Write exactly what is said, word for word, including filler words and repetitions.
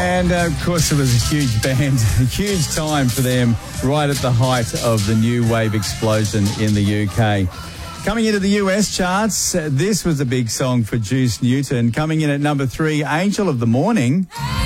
And, uh, of course, it was a huge band, a huge time for them right at the height of the new wave explosion in the U K. Coming into the U S charts, uh, this was a big song for Juice Newton. Coming in at number three, Angel of the Morning.